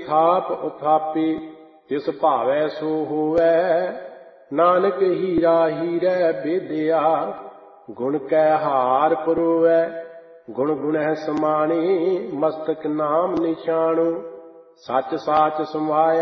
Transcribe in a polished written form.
ਥਾਪ ਉਥਾਪੀ ਤਿਸ ਭਾਵੈ ਸੋ ਹੋਵੈ। ਨਾਨਕ ਹੀਰਾ ਹੀਰੈ ਬੇਦਿਆ ਗੁਣ ਕੈ ਹਾਰ ਪਰੋਵੈ। ਗੁਣ ਗੁਣਹਿ ਸਮਾਣੀ ਮਸਤਕ ਨਾਮ ਨਿਸ਼ਾਨੁ। ਸੱਚ ਸਾਚ ਸਮਾਇਆ